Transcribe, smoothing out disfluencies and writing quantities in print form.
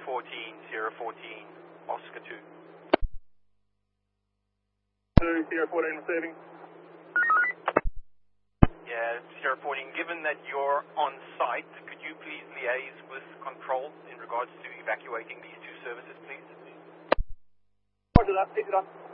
Oscar 2. Sierra 14 receiving. Yeah, Sierra 14, given that you're on site, could you please liaise with control in regards to evacuating these two services, please? Roger that, pick it up.